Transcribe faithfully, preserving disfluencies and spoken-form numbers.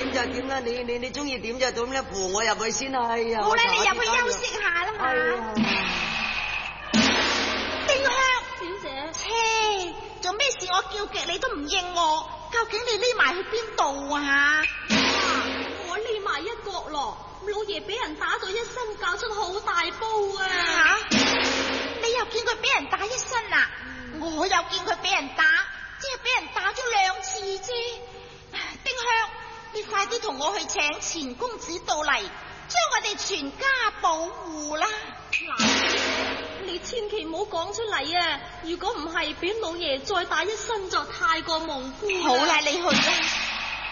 點就點啦，你你你中意點就點啦，扶我入去先啊！哎呀， 好啦，你入去休息下啦嘛。丁香， 小姐， 切，做咩事我叫極你都唔應我？究竟你匿埋去邊度啊？ 我匿埋一角咯，老爺俾人打咗一身，搞出好大煲啊！ 吓、啊，你又見佢俾人打一身啊？嗯、我又見佢俾人打，即係俾人打咗兩次啫。丁香，你快啲同我去請錢公子到嚟，將我哋全家保護啦！ 你千祈唔好講出嚟啊！如果唔係俾老爺再打一身，就太過蒙夫。 好啦，你去啦。